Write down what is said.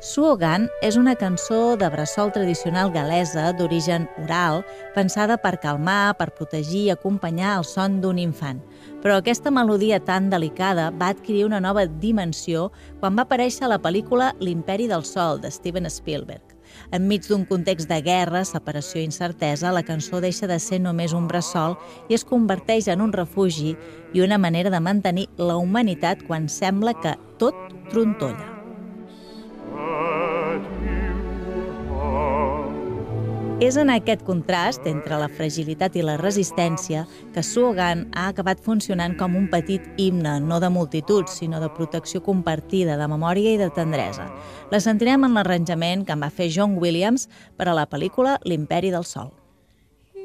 Suogan és una cançó de bressol tradicional gal·lesa d'origen oral, pensada per calmar, per protegir i acompanyar el son d'un infant. Però aquesta melodia tan delicada va adquirir una nova dimensió quan va aparèixer a la pel·lícula L'Imperi del Sol, de Steven Spielberg. Enmig d'un context de guerra, separació i incertesa, la cançó deixa de ser només un bressol i es converteix en un refugi i una manera de mantenir la humanitat quan sembla que tot trontolla. És en aquest contrast entre la fragilitat i la resistència que Suogan ha acabat funcionant com un petit himne, no de multituds, sinó de protecció compartida, de memòria i de tendresa. La sentirem en l'arranjament que en va fer John Williams per a la pel·lícula L'Imperi del Sol.